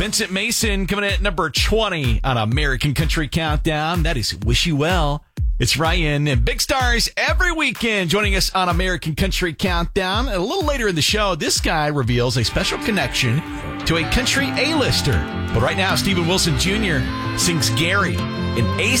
Vincent Mason coming in at number 20 on American Country Countdown. That is Wish You Well. It's Ryan and big stars every weekend joining us on American Country Countdown. A little later in the show, this guy reveals a special connection to a country A-lister. But right now, Stephen Wilson Jr. sings Gary, an